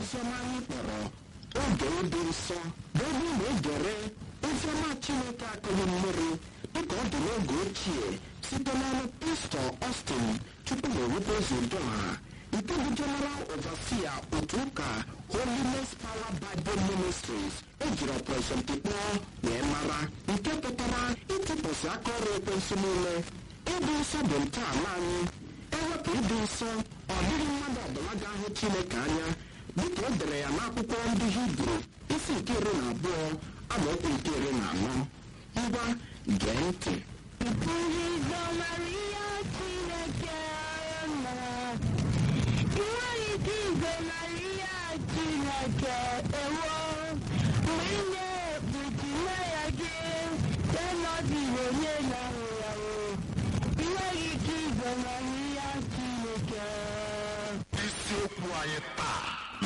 oziọma anyị kpọrọ oge ịdị nsọ bụ ebe na-egere oziọma Chineke akụghị mmiri dịka ọ dị n'oge ochie site n'ọnụ Pastọ Austin tupu na ewute ozi ndị ọha nke bụ General Overseer otu ụka Holiness Power Bible Ministries ejiri Operation Tikpọọ wee mara nke pụtara ịtụpụsị aka ọrụ ekwensu niile. Ịdị nsọ bụ ntọala anyị. Ewepụ ịdị nsọ ọ dịghị mmadụ ọbụla ga-ahụ Chineke anya dịka o dere ya n'akwụkwọ ndị Hibru isi nke 12 amaokwu nke 14. Ngwa gee ntị. Isiokwu anyị taa